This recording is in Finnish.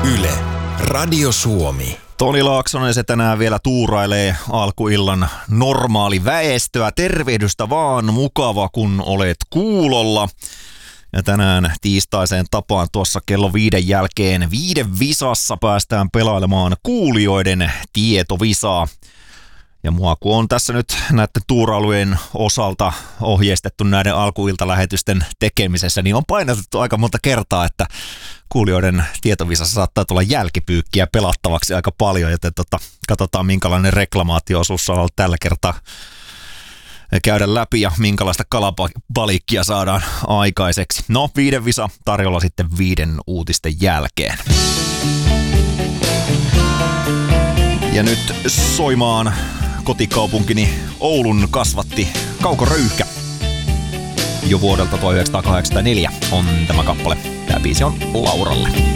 Yle, Radio Suomi. Toni Laaksonen se tänään vielä tuurailee alkuillan normaali väestöä. Tervehdystä vaan, mukava kun olet kuulolla. Ja tänään tiistaiseen tapaan tuossa kello 5 jälkeen 5 visassa päästään pelailemaan kuulijoiden tietovisaa. Ja mua kun on tässä nyt näiden tuurailujen osalta ohjeistettu näiden alkuiltalähetysten tekemisessä, niin on painotettu aika monta kertaa, että kuulijoiden tietovisassa saattaa tulla jälkipyykkiä pelattavaksi aika paljon, joten katsotaan minkälainen reklamaatio-osuus on ollut tällä kertaa käydä läpi ja minkälaista kalapalikkia saadaan aikaiseksi. No, 5 visa tarjolla sitten 5 uutisten jälkeen. Ja nyt soimaan kotikaupunkini Oulun kasvatti Kauko Röyhkä. Jo vuodelta 1984 on tämä kappale. Tämä biisi on Lauralle.